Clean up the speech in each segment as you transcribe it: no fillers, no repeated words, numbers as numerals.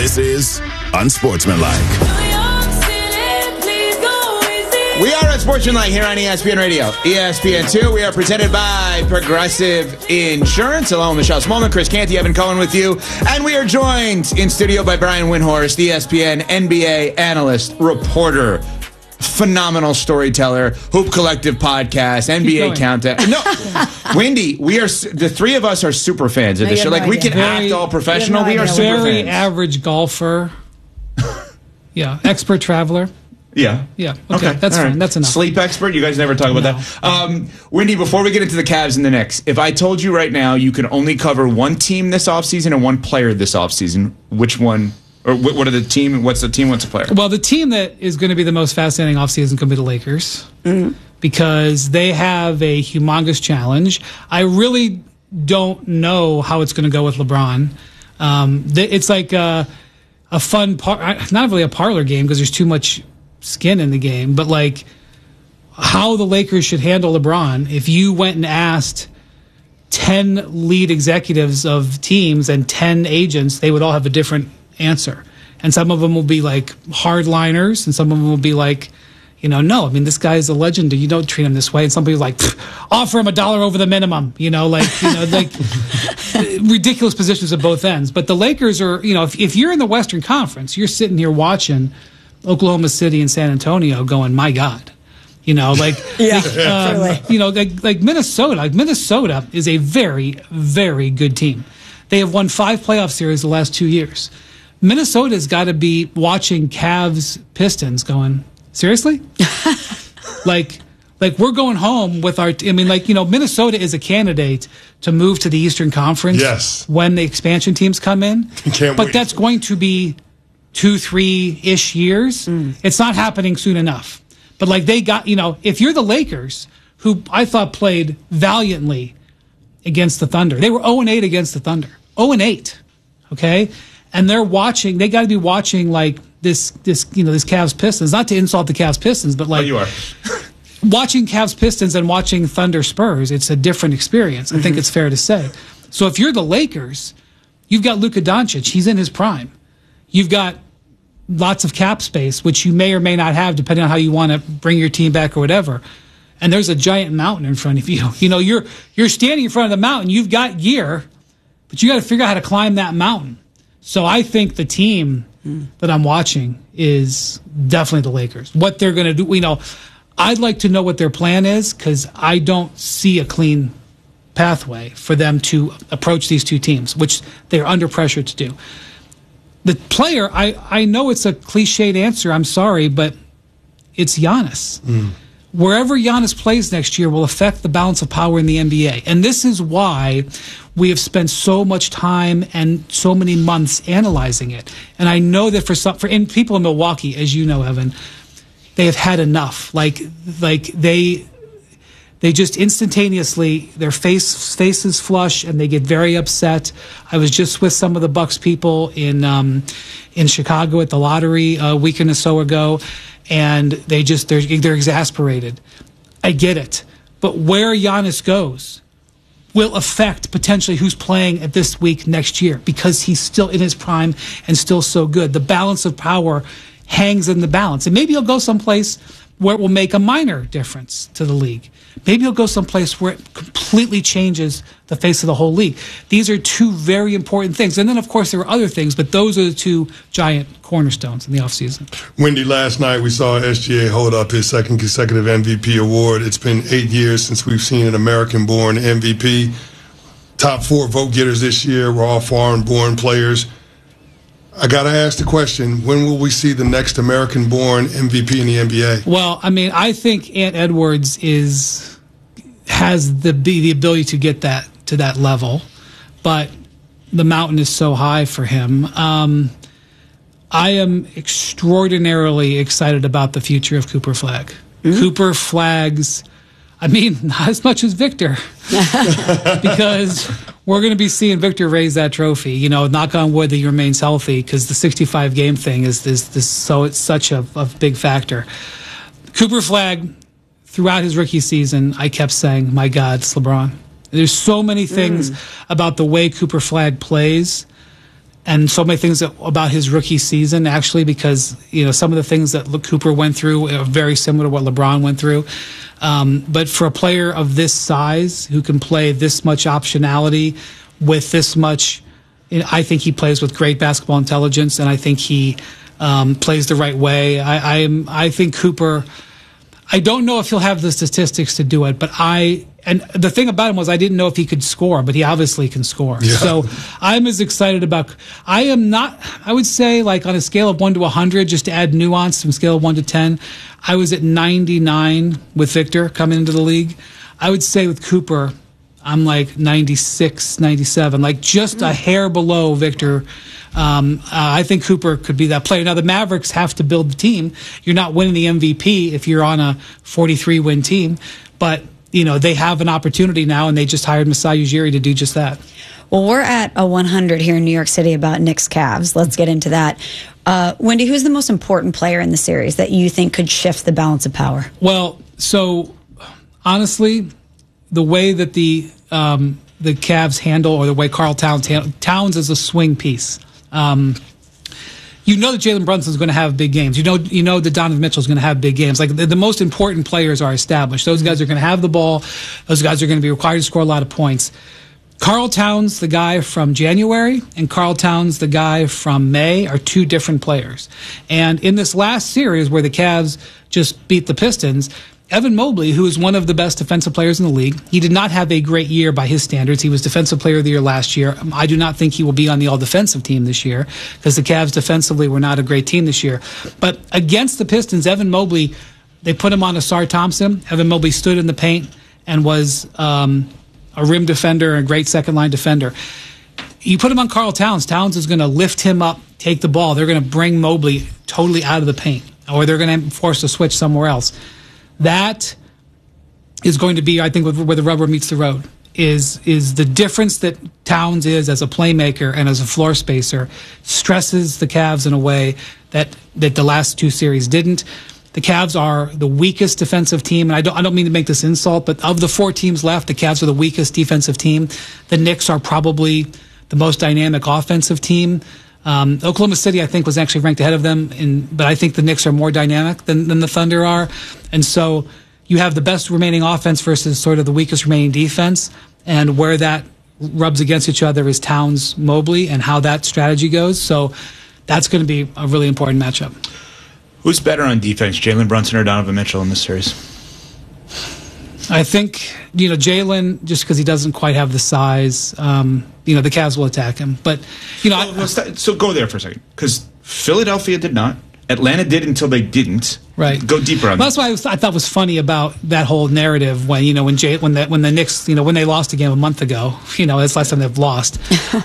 This is Unsportsmanlike. We are Unsportsmanlike here on ESPN Radio. ESPN2, we are presented by Progressive Insurance. Hello, Michelle Smolman, Chris Canty, Evan Cohen with you. And we are joined in studio by Brian Windhorst, the ESPN NBA analyst, reporter, phenomenal storyteller, Hoop Collective podcast, NBA Countdown. No, Wendy, the three of us are super fans of this show. Like, we can act all professional. We are super fans. Very average golfer. Yeah, expert traveler. Yeah. Okay. That's fine. Right. That's enough. Sleep expert. You guys never talk about that. Wendy, before we get into the Cavs and the Knicks, if I told you right now you can only cover one team this offseason and one player this offseason, which one? Or what are the team? What's the team? What's the player? Well, the team that is going to be the most fascinating offseason could be the Lakers because they have a humongous challenge. I really don't know how it's going to go with LeBron. It's like a fun not really a parlor game because there's too much skin in the game, but like how the Lakers should handle LeBron. If you went and asked 10 lead executives of teams and 10 agents, they would all have a different answer. And some of them will be like hardliners, and some of them will be like, no, I mean, this guy is a legend. You don't treat him this way. And some people are like, offer him $1 over the minimum, like ridiculous positions at both ends. But the Lakers are, if you're in the Western Conference, you're sitting here watching Oklahoma City and San Antonio going, my God, like Minnesota. Like Minnesota is a very, very good team. They have won 5 playoff series the last 2 years. Minnesota's got to be watching Cavs Pistons going, seriously? like we're going home with our, Minnesota is a candidate to move to the Eastern Conference when the expansion teams come in. But that's going to be 2-3-ish years. It's not happening soon enough. But like they got, if you're the Lakers, who I thought played valiantly against the Thunder, they were 0-8 against the Thunder. 0-8. Okay? And they're watching, they got to be watching like this Cavs Pistons, not to insult the Cavs Pistons, but like you are. Watching Cavs Pistons and watching Thunder Spurs, it's a different experience. I think it's fair to say. So if you're the Lakers, you've got Luka Doncic, he's in his prime. You've got lots of cap space, which you may or may not have, depending on how you want to bring your team back or whatever. And there's a giant mountain in front of you. You're standing in front of the mountain. You've got gear, but you got to figure out how to climb that mountain. So I think the team that I'm watching is definitely the Lakers. What they're going to do, I'd like to know what their plan is because I don't see a clean pathway for them to approach these two teams, which they're under pressure to do. The player, I know it's a cliched answer, I'm sorry, but it's Giannis. Wherever Giannis plays next year will affect the balance of power in the NBA. And this is why we have spent so much time and so many months analyzing it. And I know that for people in Milwaukee, as you know, Evan, they have had enough. Like they just instantaneously, their faces flush and they get very upset. I was just with some of the Bucks people in Chicago at the lottery a week and so ago, and they're exasperated. I get it, but where Giannis goes will affect potentially who's playing at this week next year because he's still in his prime and still so good. The balance of power hangs in the balance, and maybe he'll go someplace where it will make a minor difference to the league. Maybe he'll go someplace where it completely changes the face of the whole league. These are two very important things. And then, of course, there are other things, but those are the two giant cornerstones in the offseason. Wendy, last night we saw SGA hold up his second consecutive MVP award. It's been 8 years since we've seen an American-born MVP. Top 4 vote-getters this year were all foreign-born players. I got to ask the question, when will we see the next American-born MVP in the NBA? Well, I mean, I think Ant Edwards has the ability to get that to that level, but the mountain is so high for him. I am extraordinarily excited about the future of Cooper Flagg. Cooper Flagg's, I mean, not as much as Victor, because we're going to be seeing Victor raise that trophy. Knock on wood that he remains healthy, because the 65-game thing is this. So it's such a big factor. Cooper Flagg, throughout his rookie season, I kept saying, "My God, it's LeBron." There's so many things about the way Cooper Flagg plays and so many things about his rookie season, actually, because some of the things that Cooper went through are very similar to what LeBron went through. But for a player of this size who can play this much optionality with this much, I think he plays with great basketball intelligence, and I think he plays the right way. I think Cooper. I don't know if he'll have the statistics to do it, but and the thing about him was I didn't know if he could score, but he obviously can score. Yeah. So I'm as excited about. I am not. I would say, like, on a scale of 1 to 100, just to add nuance, from scale of 1 to 10, I was at 99 with Victor coming into the league. I would say with Cooper, I'm like 96, 97, like just a hair below Victor. I think Cooper could be that player. Now, the Mavericks have to build the team. You're not winning the MVP if you're on a 43-win team. But, they have an opportunity now, and they just hired Masai Ujiri to do just that. Well, we're at a 100 here in New York City about Knicks Cavs. Let's get into that. Wendy, who's the most important player in the series that you think could shift the balance of power? Well, so honestly, the way that the Cavs handle, or the way Karl Towns is a swing piece. That Jalen Brunson is going to have big games. You know that Donovan Mitchell is going to have big games. Like, the most important players are established. Those guys are going to have the ball. Those guys are going to be required to score a lot of points. Karl Towns, the guy from January, and Karl Towns, the guy from May, are two different players. And in this last series where the Cavs just beat the Pistons, Evan Mobley, who is one of the best defensive players in the league, he did not have a great year by his standards. He was Defensive Player of the Year last year. I do not think he will be on the all-defensive team this year, because the Cavs defensively were not a great team this year. But against the Pistons, Evan Mobley, they put him on Asar Thompson. Evan Mobley stood in the paint and was a rim defender, a great second-line defender. You put him on Karl Towns. Towns is going to lift him up, take the ball. They're going to bring Mobley totally out of the paint, or they're going to force a switch somewhere else. That is going to be, I think, where the rubber meets the road, is the difference that Towns is as a playmaker and as a floor spacer stresses the Cavs in a way that the last two series didn't. The Cavs are the weakest defensive team, and I don't mean to make this insult, but of the 4 teams left, the Cavs are the weakest defensive team. The Knicks are probably the most dynamic offensive team. Oklahoma City, I think, was actually ranked ahead of them, but I think the Knicks are more dynamic than the Thunder are. And so you have the best remaining offense versus sort of the weakest remaining defense, and where that rubs against each other is Towns-Mobley and how that strategy goes. So that's going to be a really important matchup. Who's better on defense, Jalen Brunson or Donovan Mitchell in this series? I think, Jalen, just because he doesn't quite have the size, the Cavs will attack him. But, so go there for a second, because Philadelphia did not. Atlanta did until they didn't. Right. Go deeper on that. That's why I thought was funny about that whole narrative when the Knicks, when they lost a game a month ago, it's the last time they've lost.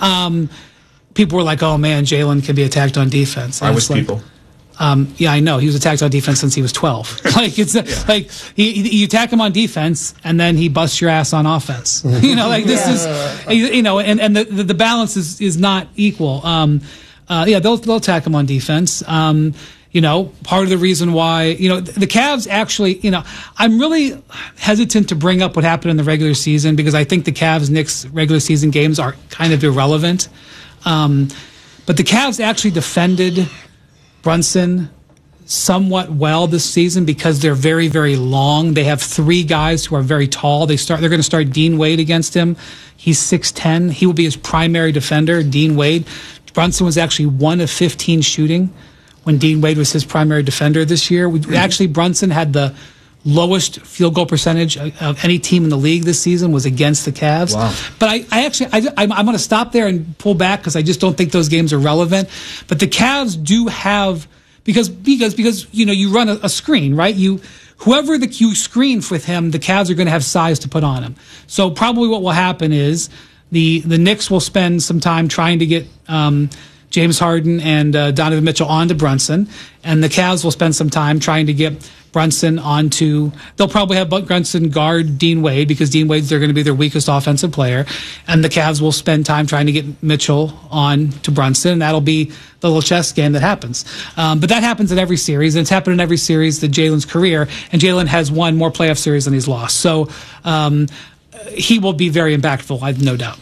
People were like, oh man, Jalen can be attacked on defense. I was people. Yeah, I know. He was attacked on defense since he was 12. Like you attack him on defense, and then he busts your ass on offense. This is, and the balance is not equal. They'll attack him on defense. Part of the reason why, the Cavs actually, I'm really hesitant to bring up what happened in the regular season, because I think the Cavs-Knicks regular season games are kind of irrelevant. But the Cavs actually defended Brunson somewhat well this season because they're very, very long. They have 3 guys who are very tall. They're going to start Dean Wade against him. He's 6'10". He will be his primary defender, Dean Wade. Brunson was actually 1 of 15 shooting when Dean Wade was his primary defender this year. Actually, Brunson had the lowest field goal percentage of any team in the league this season was against the Cavs. Wow. But I'm going to stop there and pull back because I just don't think those games are relevant. But the Cavs do have, because you run a screen, right? Whoever you screen with him, the Cavs are going to have size to put on him. So probably what will happen is the Knicks will spend some time trying to get James Harden and Donovan Mitchell onto Brunson, and the Cavs will spend some time trying to get Brunson onto. They'll probably have Brunson guard Dean Wade because Dean Wade's they're going to be their weakest offensive player, and the Cavs will spend time trying to get Mitchell on to Brunson, and that'll be the little chess game that happens. But that happens in every series, and it's happened in every series that Jalen's career, and Jalen has won more playoff series than he's lost. So he will be very impactful, I've no doubt.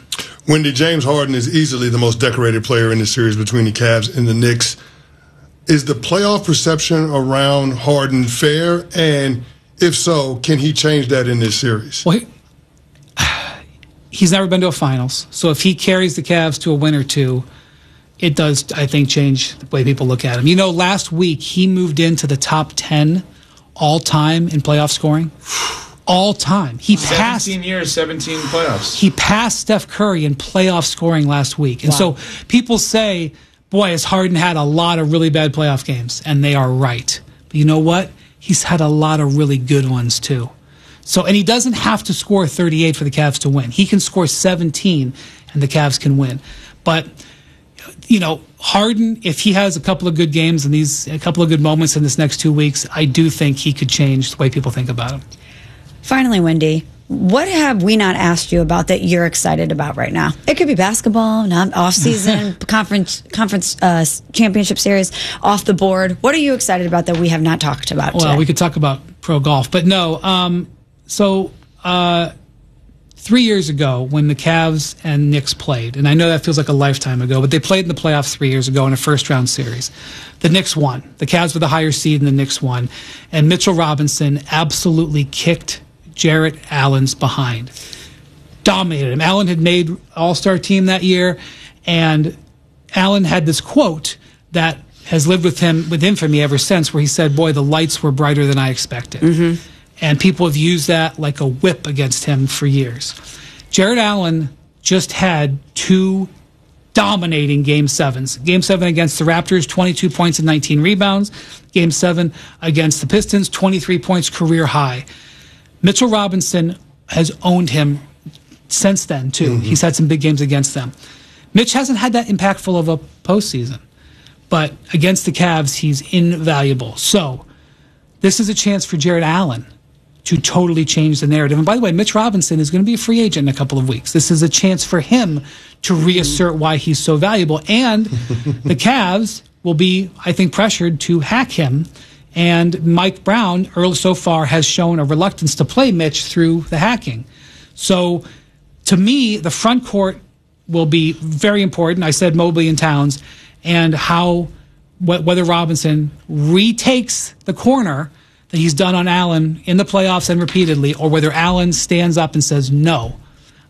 Wendy, James Harden is easily the most decorated player in the series between the Cavs and the Knicks. Is the playoff perception around Harden fair? And if so, can he change that in this series? Well, he's never been to a finals. So if he carries the Cavs to a win or two, it does, I think, change the way people look at him. You know, last week he moved into the top 10 all-time in playoff scoring. All-time. He passed 17 years, 17 playoffs. He passed Steph Curry in playoff scoring last week. And so people say, boy, has Harden had a lot of really bad playoff games. And they are right. But you know what? He's had a lot of really good ones, too. So, and he doesn't have to score 38 for the Cavs to win. He can score 17 and the Cavs can win. But, you know, Harden, if he has a couple of good games and a couple of good moments in this next 2 weeks, I do think he could change the way people think about him. Finally, Wendy, what have we not asked you about that you're excited about right now? It could be basketball, not off-season, conference championship series, off the board. What are you excited about that we have not talked about today? Well, we could talk about pro golf, but no. 3 years ago when the Cavs and Knicks played, and I know that feels like a lifetime ago, but they played in the playoffs 3 years ago in a first-round series. The Knicks won. The Cavs were the higher seed and the Knicks won. And Mitchell Robinson absolutely kicked Jarrett Allen's behind. Dominated him. Allen had made All-Star team that year, and Allen had this quote that has lived with him with infamy ever since, where he said, boy, the lights were brighter than I expected. Mm-hmm. And people have used that like a whip against him for years. Jarrett Allen just had 2 dominating Game 7s. Game 7 against the Raptors, 22 points and 19 rebounds. Game 7 against the Pistons, 23 points, career high. Mitchell Robinson has owned him since then, too. Mm-hmm. He's had some big games against them. Mitch hasn't had that impactful of a postseason. But against the Cavs, he's invaluable. So this is a chance for Jarrett Allen to totally change the narrative. And by the way, Mitch Robinson is going to be a free agent in a couple of weeks. This is a chance for him to reassert why he's so valuable. And the Cavs will be, I think, pressured to hack him. And Mike Brown, so far, has shown a reluctance to play Mitch through the hacking. So, to me, the front court will be very important. I said Mobley and Towns. And whether Robinson retakes the corner that he's done on Allen in the playoffs and repeatedly, or whether Allen stands up and says, no,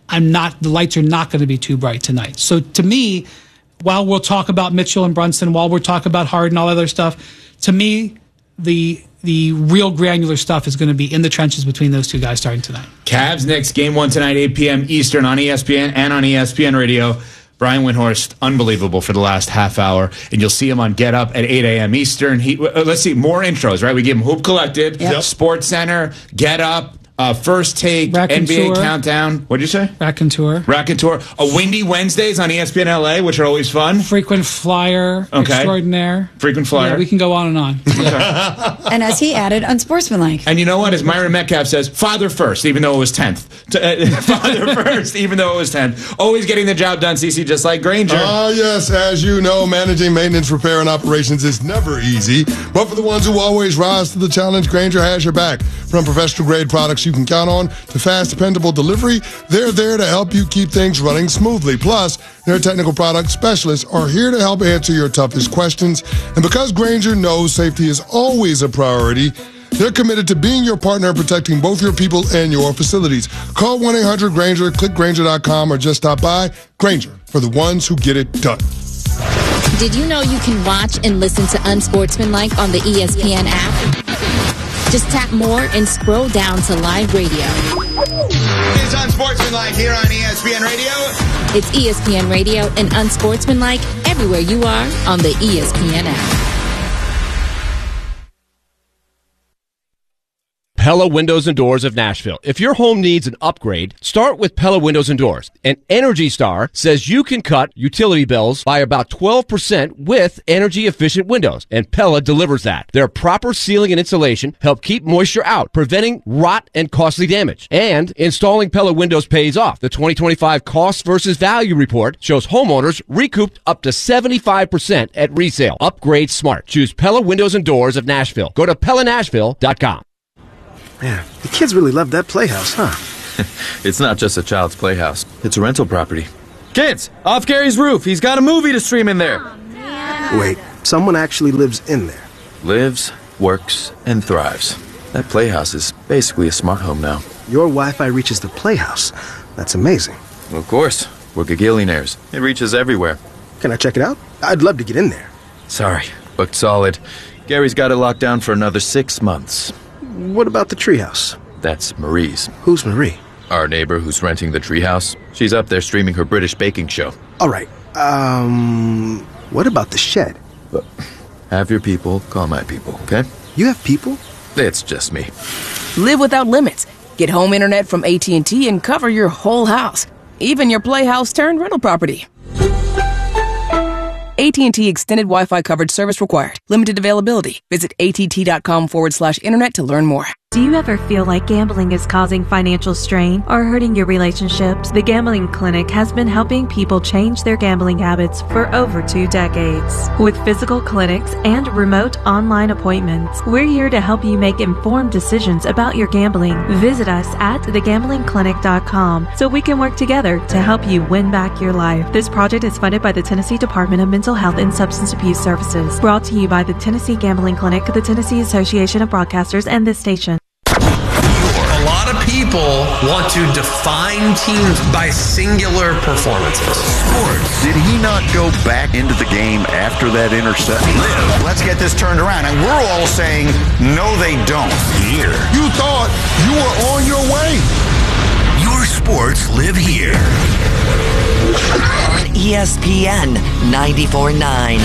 the lights are not going to be too bright tonight. So, to me, while we'll talk about Mitchell and Brunson, while we'll talk about Harden, all other stuff, to me, the real granular stuff is going to be in the trenches between those two guys starting tonight. Cavs Knicks, Game 1 tonight, 8 p.m. Eastern on ESPN and on ESPN Radio. Brian Windhorst, unbelievable for the last half hour. And you'll see him on Get Up at 8 a.m. Eastern. Let's see, more intros, right? We give him Hoop Collective, Sports Center, Get Up, First Take, NBA Countdown. What'd you say? Raconteur. A Windy Wednesdays on ESPN LA, which are always fun. Frequent Flyer extraordinaire. Frequent Flyer. Yeah, we can go on and on. And as he added, unsportsmanlike. And you know what? As Myron Metcalf says, father first, even though it was 10th. Father first, even though it was 10th. Always getting the job done, CC, just like Granger. Yes, as you know, managing maintenance, repair, and operations is never easy. But for the ones who always rise to the challenge, Granger has your back. From professional-grade products you can count on to fast, dependable delivery, they're there to help you keep things running smoothly. Plus, their technical product specialists are here to help answer your toughest questions. And because Granger knows safety is always a priority, they're committed to being your partner in protecting both your people and your facilities. Call 1-800-GRANGER, click Granger.com, or just stop by. Granger, for the ones who get it done. Did you know you can watch and listen to Unsportsmanlike on the ESPN app? Just tap more and scroll down to live radio. It's Unsportsmanlike here on ESPN Radio. It's ESPN Radio and Unsportsmanlike everywhere you are on the ESPN app. Pella Windows and Doors of Nashville. If your home needs an upgrade, start with Pella Windows and Doors. And Energy Star says you can cut utility bills by about 12% with energy-efficient windows. And Pella delivers that. Their proper sealing and insulation help keep moisture out, preventing rot and costly damage. And installing Pella Windows pays off. The 2025 Cost versus Value Report shows homeowners recouped up to 75% at resale. Upgrade smart. Choose Pella Windows and Doors of Nashville. Go to PellaNashville.com. Man, the kids really love that playhouse, huh? It's not just a child's playhouse. It's a rental property. Kids, off Gary's roof. He's got a movie to stream in there. Wait, someone actually lives in there? Lives, works, and thrives. That playhouse is basically a smart home now. Your Wi-Fi reaches the playhouse. That's amazing. Of course. We're gagillionaires. It reaches everywhere. Can I check it out? I'd love to get in there. Sorry, booked solid. Gary's got it locked down for another 6 months. What about the treehouse? That's Marie's. Who's Marie? Our neighbor who's renting the treehouse. She's up there streaming her British baking show. All right. What about the shed? Have your people call my people, okay? You have people? It's just me. Live without limits. Get home internet from AT&T and cover your whole house. Even your playhouse turned rental property. AT&T Extended Wi-Fi coverage service required. Limited availability. Visit att.com/internet to learn more. Do you ever feel like gambling is causing financial strain or hurting your relationships? The Gambling Clinic has been helping people change their gambling habits for over 2 decades. With physical clinics and remote online appointments, we're here to help you make informed decisions about your gambling. Visit us at thegamblingclinic.com so we can work together to help you win back your life. This project is funded by the Tennessee Department of Mental Health and Substance Abuse Services. Brought to you by the Tennessee Gambling Clinic, the Tennessee Association of Broadcasters, and this station. A lot of people want to define teams by singular performances. Sports. Did he not go back into the game after that interception? Let's get this turned around. And we're all saying, no, they don't. Here. You thought you were on your way. Your sports live here. On ESPN 94.9.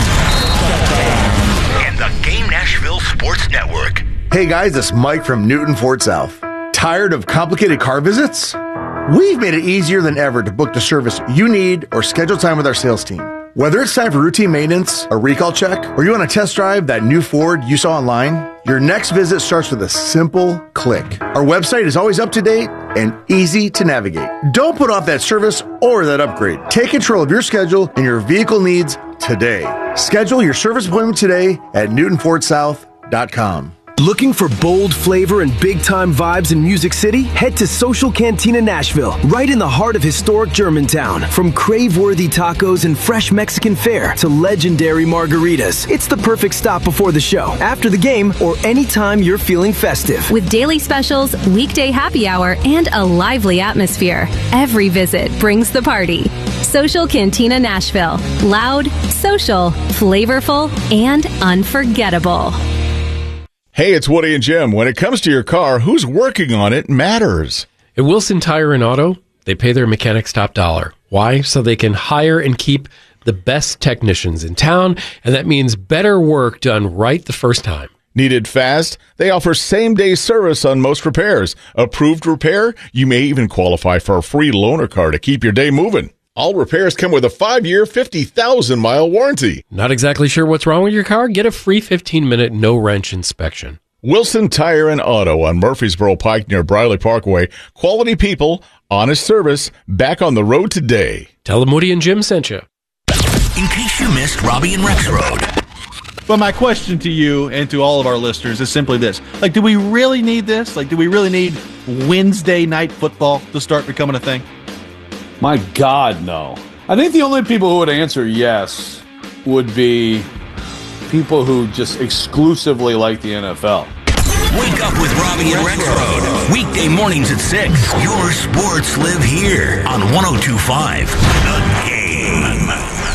And the Game Nashville Sports Network. Hey guys, this is Mike from Newton Fort South. Tired of complicated car visits? We've made it easier than ever to book the service you need or schedule time with our sales team. Whether it's time for routine maintenance, a recall check, or you want to test drive that new Ford you saw online, your next visit starts with a simple click. Our website is always up to date and easy to navigate. Don't put off that service or that upgrade. Take control of your schedule and your vehicle needs today. Schedule your service appointment today at NewtonFortSouth.com. Looking for bold flavor and big-time vibes in Music City? Head to Social Cantina Nashville, right in the heart of historic Germantown. From crave-worthy tacos and fresh Mexican fare to legendary margaritas, it's the perfect stop before the show, after the game, or anytime you're feeling festive. With daily specials, weekday happy hour, and a lively atmosphere, every visit brings the party. Social Cantina Nashville. Loud, social, flavorful, and unforgettable. Hey, it's Woody and Jim. When it comes to your car, who's working on it matters. At Wilson Tire and Auto, they pay their mechanics top dollar. Why? So they can hire and keep the best technicians in town, and that means better work done right the first time. Needed fast? They offer same-day service on most repairs. Approved repair? You may even qualify for a free loaner car to keep your day moving. All repairs come with a 5-year, 50,000-mile warranty. Not exactly sure what's wrong with your car? Get a free 15-minute no-wrench inspection. Wilson Tire and Auto on Murfreesboro Pike near Briley Parkway. Quality people, honest service, back on the road today. Tell them Woody and Jim sent you. In case you missed Robbie and Rex Road. But my question to you and to all of our listeners is simply this. Like, do we really need this? Like, do we really need Wednesday night football to start becoming a thing? My God, no. I think the only people who would answer yes would be people who just exclusively like the NFL. Wake up with Robbie and Rex Road. Weekday mornings at 6. Your sports live here on 102.5 The Game.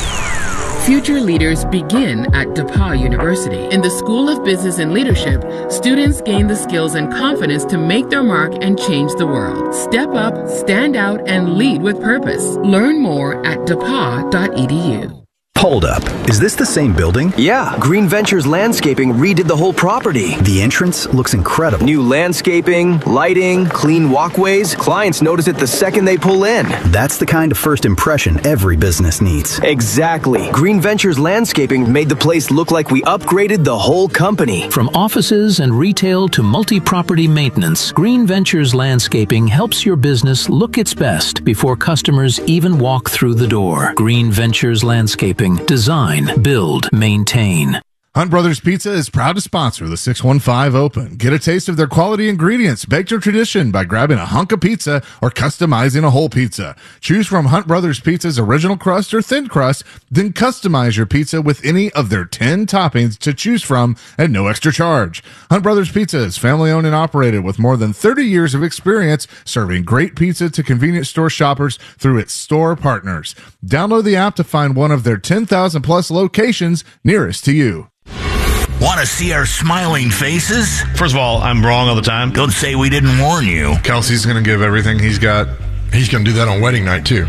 Future leaders begin at DePauw University. In the School of Business and Leadership, students gain the skills and confidence to make their mark and change the world. Step up, stand out, and lead with purpose. Learn more at depaw.edu. Hold up. Is this the same building? Yeah. Green Ventures Landscaping redid the whole property. The entrance looks incredible. New landscaping, lighting, clean walkways. Clients notice it the second they pull in. That's the kind of first impression every business needs. Exactly. Green Ventures Landscaping made the place look like we upgraded the whole company. From offices and retail to multi-property maintenance, Green Ventures Landscaping helps your business look its best before customers even walk through the door. Green Ventures Landscaping. Design, build, maintain. Hunt Brothers Pizza is proud to sponsor the 615 Open. Get a taste of their quality ingredients, baked to tradition by grabbing a hunk of pizza or customizing a whole pizza. Choose from Hunt Brothers Pizza's original crust or thin crust, then customize your pizza with any of their 10 toppings to choose from at no extra charge. Hunt Brothers Pizza is family owned and operated with more than 30 years of experience serving great pizza to convenience store shoppers through its store partners. Download the app to find one of their 10,000 plus locations nearest to you. Want to see our smiling faces? First of all, I'm wrong all the time. Don't say we didn't warn you. Kelsey's going to give everything he's got. He's going to do that on wedding night, too.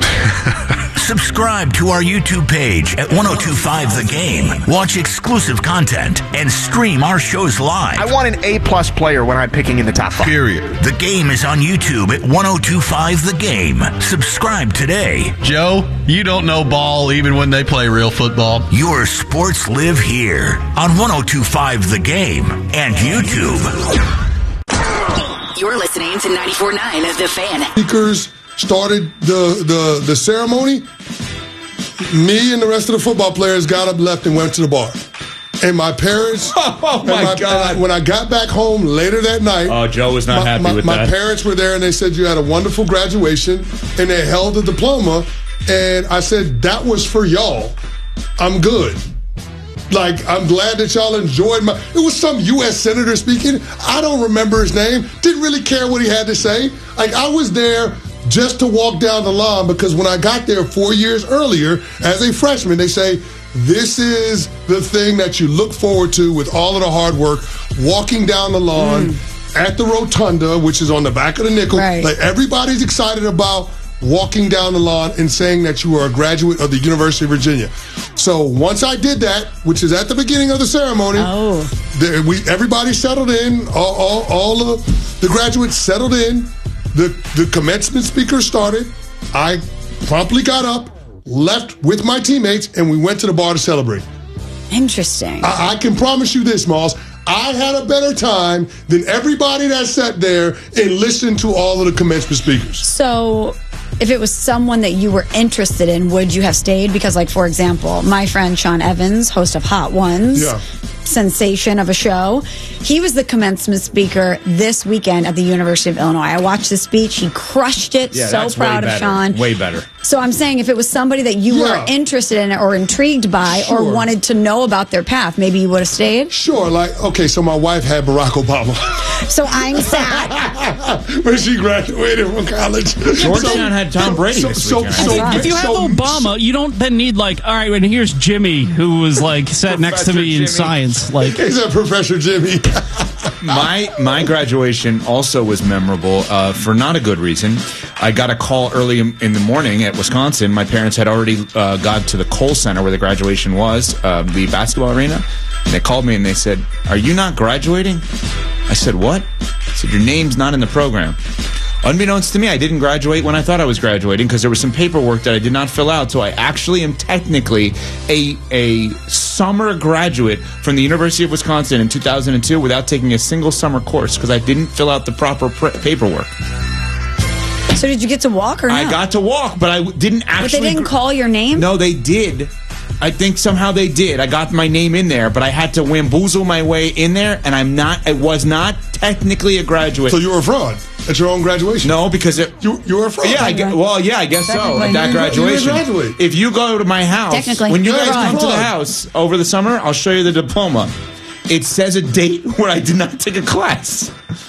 Subscribe to our YouTube page at 1025 The Game. Watch exclusive content and stream our shows live. I want an A-plus player when I'm picking in the top 5. Period. The Game is on YouTube at 1025 The Game. Subscribe today. Joe, you don't know ball even when they play real football. Your sports live here on 1025 The Game and YouTube. You're listening to 94.9 of The Fan. Speakers started the ceremony. Me and the rest of the football players got up, left, and went to the bar. And my parents, God! When I got back home later that night, Joe was not happy with that. My parents were there, and they said you had a wonderful graduation, and they held the diploma. And I said that was for y'all. I'm good. Like, I'm glad that y'all enjoyed it was some U.S. senator speaking. I don't remember his name. Didn't really care what he had to say. Like, I was there just to walk down the lawn because when I got there 4 years earlier as a freshman, they say, this is the thing that you look forward to with all of the hard work, walking down the lawn at the rotunda, which is on the back of the nickel. Right. Like, everybody's excited about walking down the lawn and saying that you are a graduate of the University of Virginia. So once I did that, which is at the beginning of the ceremony, everybody settled in. All of the graduates settled in. The commencement speaker started. I promptly got up, left with my teammates, and we went to the bar to celebrate. Interesting. I can promise you this, Moss. I had a better time than everybody that sat there and listened to all of the commencement speakers. So if it was someone that you were interested in, would you have stayed? Because, like, for example, my friend Sean Evans, host of Hot Ones, sensation of a show, he was the commencement speaker this weekend at the University of Illinois. I watched the speech. He crushed it. Yeah, so proud of Sean. Way better. So I'm saying if it was somebody that you were interested in or intrigued by or wanted to know about their path, maybe you would have stayed? Sure. Like, okay, so my wife had Barack Obama. So I'm sad. When she graduated from college. Georgetown had Tom Brady this weekend. If you have Obama, you don't then need, like, all right, and here's Jimmy, who was, like, sat next to me in science. Like, he's a Professor Jimmy. My graduation also was memorable for not a good reason. I got a call early in the morning at Wisconsin. My parents had already got to the Kohl Center where the graduation was, the basketball arena. And they called me and they said, "Are you not graduating?" I said, "What?" I said, "Your name's not in the program." Unbeknownst to me, I didn't graduate when I thought I was graduating because there was some paperwork that I did not fill out. So I actually am technically a summer graduate from the University of Wisconsin in 2002 without taking a single summer course because I didn't fill out the proper paperwork. So did you get to walk or not? I got to walk, but I didn't actually... But they didn't call your name? No, they did. I think somehow they did. I got my name in there, but I had to wamboozle my way in there, and I was not technically a graduate. So you were a fraud at your own graduation? No, because you were a fraud. Yeah, I guess so. At that graduation, if you go to my house, when you guys come to the house over the summer, I'll show you the diploma. It says a date where I did not take a class.